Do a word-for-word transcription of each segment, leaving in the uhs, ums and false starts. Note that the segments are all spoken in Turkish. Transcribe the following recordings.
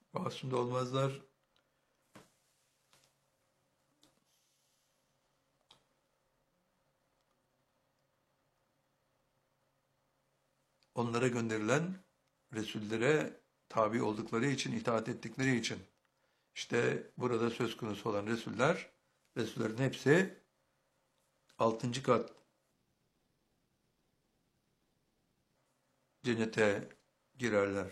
Masum da olmazlar. Onlara gönderilen Resullere tabi oldukları için, itaat ettikleri için. İşte burada söz konusu olan Resuller, Resullerin hepsi altıncı kat cennete girerler.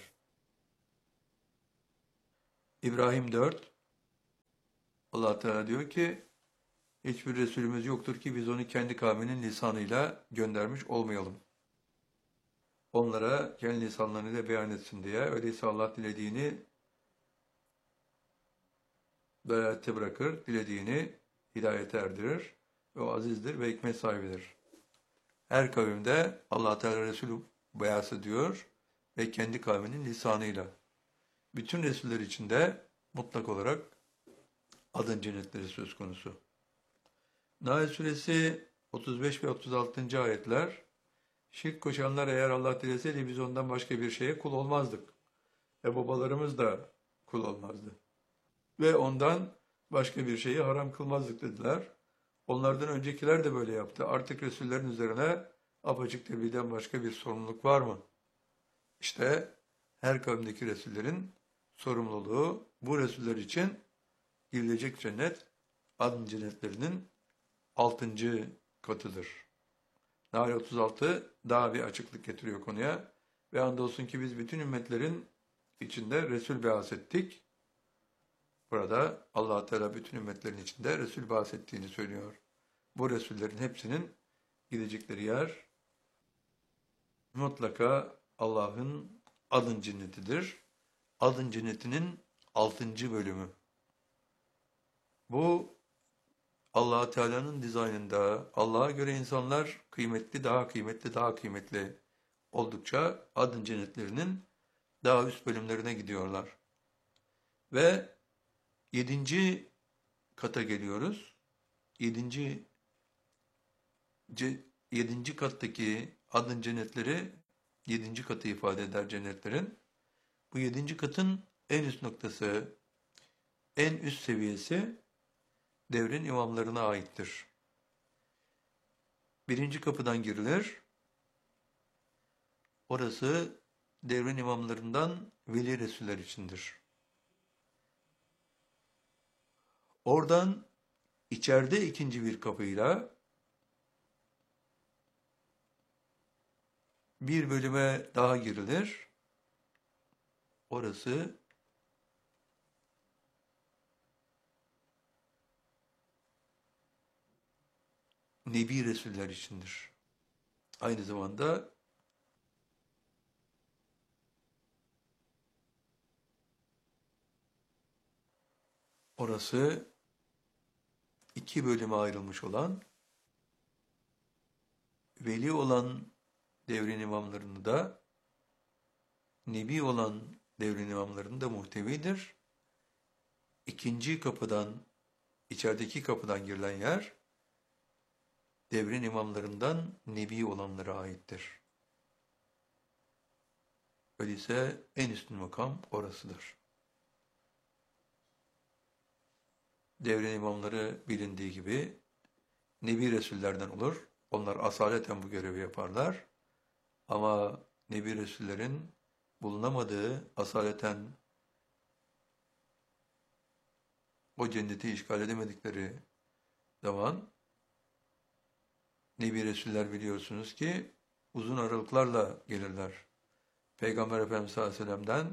İbrahim dört, Allah Teala diyor ki, hiçbir Resulümüz yoktur ki biz onu kendi kavminin lisanıyla göndermiş olmayalım. Onlara kendi lisanlarıyla beyan etsin diye. Öyleyse Allah dilediğini dalalette bırakır, dilediğini hidayete erdirir. Ve o azizdir ve hikmet sahibidir. Her kavimde Allah Teala Resulü beyası diyor ve kendi kavminin lisanıyla. Bütün Resuller içinde mutlak olarak adın cennetleri söz konusu. Nahl Suresi otuz beş ve otuz altıncı ayetler, şirk koşanlar eğer Allah dileseydi biz ondan başka bir şeye kul olmazdık. Ve babalarımız da kul olmazdı. Ve ondan başka bir şeyi haram kılmazdık dediler. Onlardan öncekiler de böyle yaptı. Artık Resullerin üzerine apaçık tebliğden başka bir sorumluluk var mı? İşte her kavimdeki Resullerin sorumluluğu bu Resuller için girilecek cennet adın cennetlerinin altıncı katıdır. Nahl otuz altı daha bir açıklık getiriyor konuya. Ve andolsun ki biz bütün ümmetlerin içinde Resul bahsettik. Burada Allah Teala bütün ümmetlerin içinde Resul bahsettiğini söylüyor. Bu Resullerin hepsinin gidecekleri yer mutlaka Allah'ın adın cennetidir. Adın cennetinin altıncı bölümü. Bu Allah Teala'nın dizaynında Allah'a göre insanlar kıymetli, daha kıymetli, daha kıymetli oldukça adın cennetlerinin daha üst bölümlerine gidiyorlar. Ve yedinci kata geliyoruz. Yedinci, yedinci kattaki adın cennetleri yedinci katı ifade eder cennetlerin. Bu yedinci katın en üst noktası, en üst seviyesi devrin imamlarına aittir. Birinci kapıdan girilir. Orası devrin imamlarından veli Resuller içindir. Oradan içeride ikinci bir kapıyla bir bölüme daha girilir. Orası Nebi Resuller içindir. Aynı zamanda orası iki bölüme ayrılmış olan, veli olan devrin imamlarını da, nebi olan devrin imamlarını da muhtevidir. İkinci kapıdan, içerideki kapıdan girilen yer, devrin imamlarından nebi olanlara aittir. Öyleyse en üstün makam orasıdır. Devrin imamları bilindiği gibi Nebi Resullerden olur. Onlar asaleten bu görevi yaparlar. Ama Nebi Resullerin bulunamadığı, asaleten o cenneti işgal edemedikleri zaman Nebi Resuller biliyorsunuz ki uzun aralıklarla gelirler. Peygamber Efendimiz sallallahu aleyhi ve sellem'den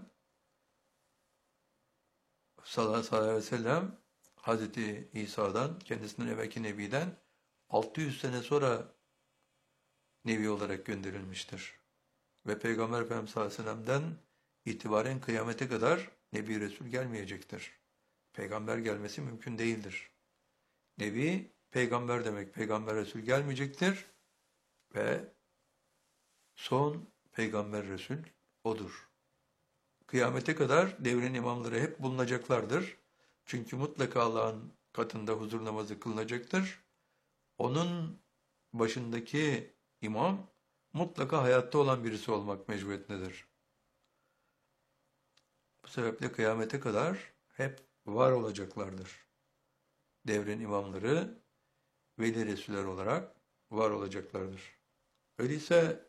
sallallahu aleyhi ve sellem Hazreti İsa'dan, kendisinden evvelki Nebi'den altı yüz sene sonra Nebi olarak gönderilmiştir. Ve Peygamber Efendimiz sallallahu aleyhi ve sellem'den itibaren kıyamete kadar Nebi Resul gelmeyecektir. Peygamber gelmesi mümkün değildir. Nebi, peygamber demek, Peygamber Resul gelmeyecektir ve son Peygamber Resul odur. Kıyamete kadar devrin imamları hep bulunacaklardır. Çünkü mutlaka Allah'ın katında huzur namazı kılınacaktır. Onun başındaki imam mutlaka hayatta olan birisi olmak mecburiyetindedir. sebeple kıyamete kadar hep var olacaklardır. Devrin imamları, veli resuller olarak var olacaklardır. Öyleyse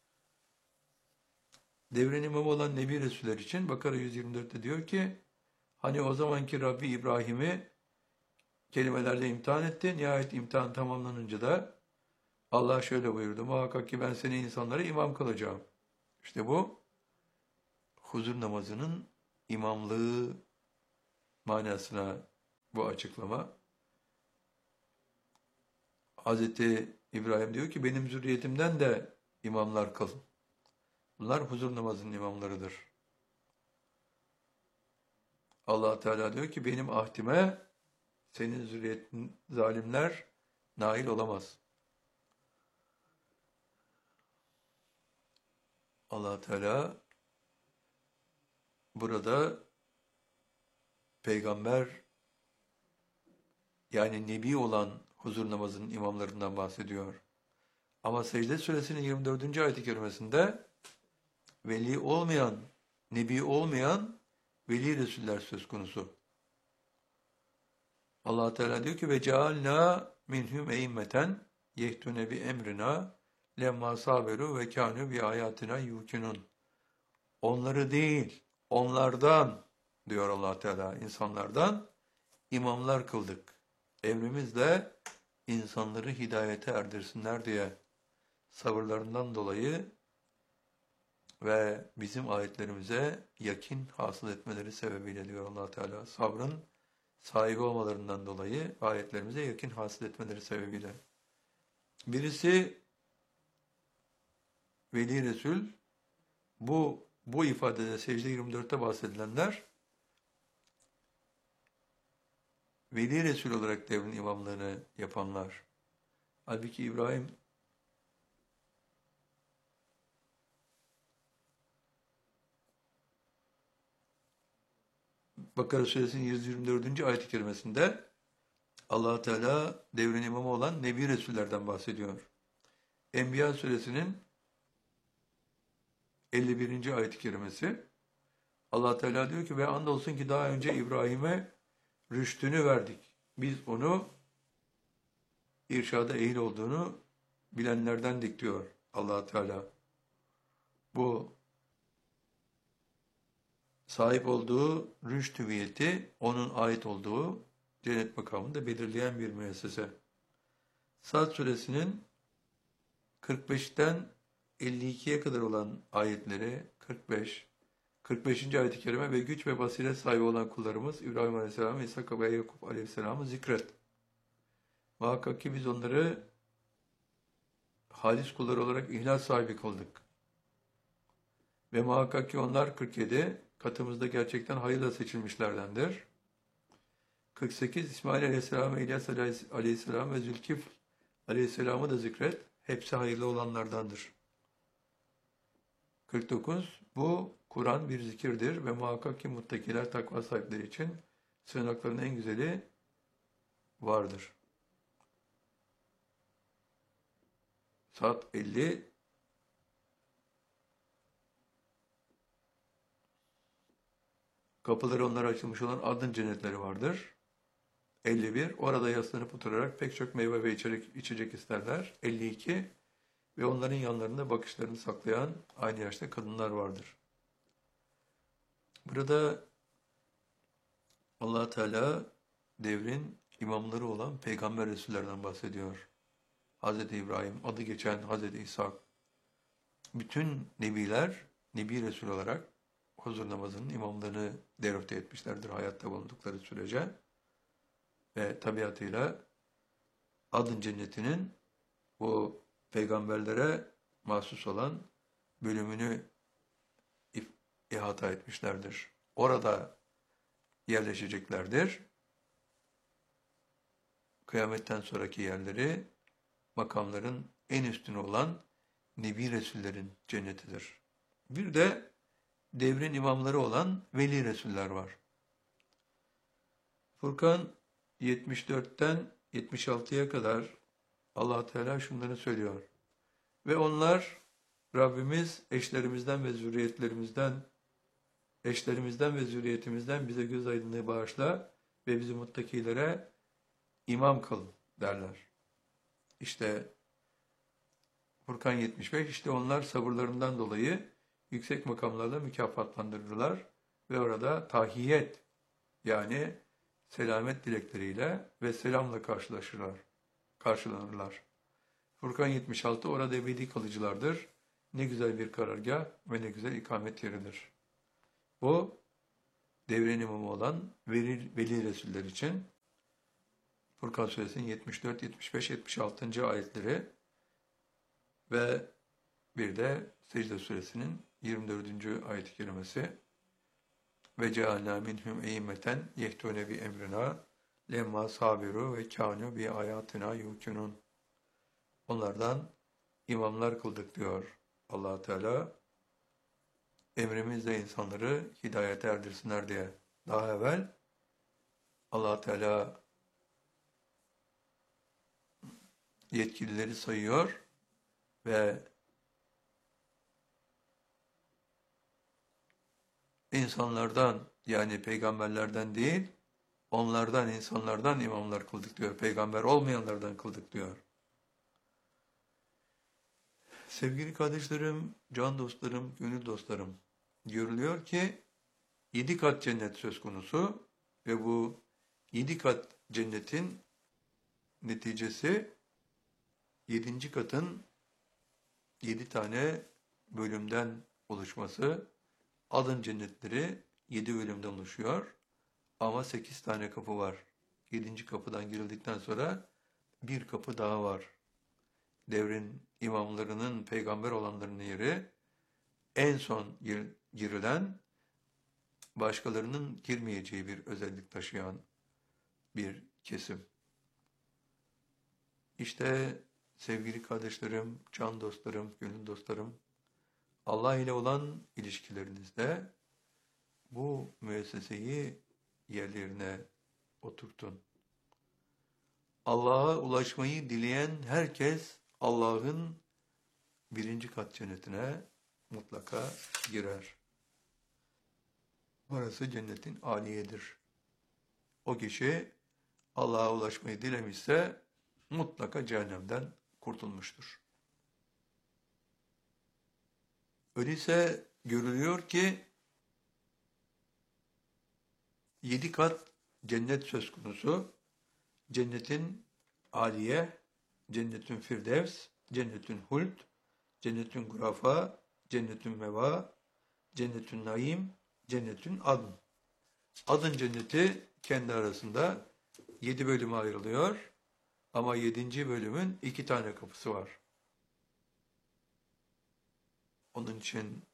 devrin imamı olan Nebi Resuller için Bakara yüz yirmi dörtte diyor ki, hani o zamanki Rabbi İbrahim'i kelimelerle imtihan etti. Nihayet imtihan tamamlanınca da Allah şöyle buyurdu: muhakkak ki ben seni insanlara imam kılacağım. İşte bu huzur namazının imamlığı manasına bu açıklama. Hazreti İbrahim diyor ki benim zürriyetimden de imamlar kıl. Bunlar huzur namazının imamlarıdır. Allah Teala diyor ki benim ahdime senin zürriyetin zalimler nail olamaz. Allah Teala burada peygamber yani nebi olan huzur namazının imamlarından bahsediyor. Ama Secde Suresinin yirmi dördüncü ayet-i kerimesinde veli olmayan, nebi olmayan veli resuller söz konusu. Allah Teala diyor ki ve cealna minhum eimmeten yehtune bi emrina lemma saberu ve kânû bi ayatina yukinun. Onları değil, onlardan diyor Allah Teala, insanlardan imamlar kıldık. Emrimizle insanları hidayete erdirsinler diye sabırlarından dolayı ve bizim ayetlerimize yakin hasıl etmeleri sebebiyle diyor Allah Teala. Sabrın sahibi olmalarından dolayı ayetlerimize yakin hasıl etmeleri sebebiyle. Birisi Veli Resul, bu bu ifadede Secde yirmi dörtte bahsedilenler Veli Resul olarak devrin imamlığını yapanlar. Halbuki İbrahim Bakara Suresinin yüz yirmi dördüncü ayet-i kerimesinde Allah Teala devrin imamı olan Nebi Resullerden bahsediyor. Enbiya Suresinin elli birinci ayet-i kerimesi Allah Teala diyor ki ve andolsun ki daha önce İbrahim'e rüştünü verdik. Biz onu irşada ehil olduğunu bilenlerdendik diyor Allah Teala. Bu sahip olduğu rüşt hüviyeti onun ait olduğu cennet makamını da belirleyen bir müessese. Sad Suresinin kırk beşten elli ikiye kadar olan ayetleri kırk beş, kırk beşinci ayet-i kerime ve güç ve basiret sahibi olan kullarımız İbrahim Aleyhisselam, İshak ve Yakup Aleyhisselam'ı zikret. Muhakkak ki biz onları halis kullar olarak ihlas sahibi kıldık. Ve muhakkak ki onlar kırk yedi katımızda gerçekten hayırla seçilmişlerdendir. kırk sekiz İsmail Aleyhisselam, İlyas Aleyhisselam ve Zülkifl Aleyhisselam'ı da zikret. Hepsi hayırlı olanlardandır. kırk dokuz Bu Kur'an bir zikirdir ve muhakkak ki muttakiler takva sahipleri için sığınakların en güzeli vardır. Saat elli Kapıları onlara açılmış olan adın cennetleri vardır. elli bir Orada yaslanıp oturarak pek çok meyve ve içecek, içecek isterler. elli iki Ve onların yanlarında bakışlarını saklayan aynı yaşta kadınlar vardır. Burada Allah Teala devrin imamları olan peygamber resullerden bahsediyor. Hazreti İbrahim, adı geçen Hazreti İshak. Bütün nebiler, nebi resul olarak huzur namazının imamlarını devrete etmişlerdir hayatta bulundukları sürece. Ve tabiatıyla adın cennetinin bu peygamberlere mahsus olan bölümünü ihata etmişlerdir. Orada yerleşeceklerdir. Kıyametten sonraki yerleri makamların en üstüne olan Nebi Resullerin cennetidir. Bir de devrin imamları olan Veli Resuller var. Furkan yetmiş dörtten yetmiş altıya kadar Allah Teala şunları söylüyor. Ve onlar Rabbimiz eşlerimizden ve zürriyetlerimizden eşlerimizden ve zürriyetimizden bize göz aydınlığı bağışla ve bizi muttakilere imam kıl derler. İşte Furkan yetmiş beş, işte onlar sabırlarından dolayı yüksek makamlarla mükafatlandırırlar ve orada tahiyyet, yani selamet dilekleriyle ve selamla karşılaşırlar, karşılanırlar. Furkan yetmiş altı, orada ebedi kalıcılardır. Ne güzel bir karargah ve ne güzel ikamet yeridir. Bu devrin imamı olan veli, veli Resuller için Furkan Suresinin yetmiş dört, yetmiş beş, yetmiş altıncı ayetleri ve bir de Secde Suresinin yirmi dördüncü ayet-i kerimesi ve cealna minhum e'immeten yehtune bi emrina lemma sabiru ve kanu bi ayatina yukinun. Onlardan imamlar kıldık diyor Allah Teala. Emrimizle insanları hidayete erdirsinler diye. Daha evvel Allah Teala yetkilileri sayıyor ve insanlardan, yani peygamberlerden değil, onlardan, insanlardan imamlar kıldık diyor. Peygamber olmayanlardan kıldık diyor. Sevgili kardeşlerim, can dostlarım, gönül dostlarım, görülüyor ki yedi kat cennet söz konusu ve bu yedi kat cennetin neticesi yedinci katın yedi tane bölümden oluşması. Adın cennetleri yedi bölümden oluşuyor ama sekiz tane kapı var. Yedinci kapıdan girildikten sonra bir kapı daha var. Devrin imamlarının, peygamber olanlarının yeri en son gir, girilen, başkalarının girmeyeceği bir özellik taşıyan bir kesim. İşte sevgili kardeşlerim, can dostlarım, gönül dostlarım, Allah ile olan ilişkilerinizde bu müesseseyi yerlerine oturtun. Allah'a ulaşmayı dileyen herkes Allah'ın birinci kat cennetine mutlaka girer. Orası cennetin âliyedir. O kişi Allah'a ulaşmayı dilemişse mutlaka cehennemden kurtulmuştur. Öyleyse görülüyor ki yedi kat cennet söz konusu. Cennetin âliye, cennetin firdevs, cennetin huld, cennetin gurafa, cennetin meva, cennetin naim, cennetin adn. Adın cenneti kendi arasında yedi bölüme ayrılıyor ama yedinci bölümün iki tane kapısı var. Onun için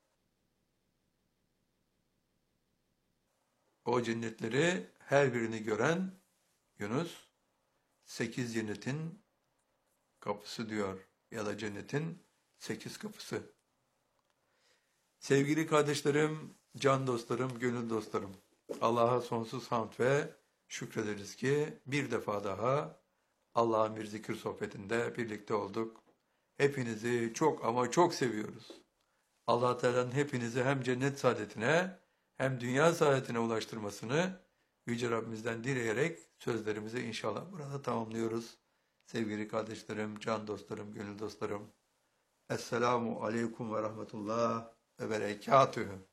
o cennetleri her birini gören Yunus, sekiz cennetin kapısı diyor ya da cennetin sekiz kapısı. Sevgili kardeşlerim, can dostlarım, gönül dostlarım, Allah'a sonsuz hamd ve şükrederiz ki bir defa daha Allah'ın bir zikir sohbetinde birlikte olduk. Hepinizi çok ama çok seviyoruz. Allah Teala'nın hepinizi hem cennet saadetine hem dünya saadetine ulaştırmasını Yüce Rabbimizden dileyerek sözlerimizi inşallah burada tamamlıyoruz. Sevgili kardeşlerim, can dostlarım, gönül dostlarım. Esselamu Aleyküm ve Rahmetullah ve Berekatühü.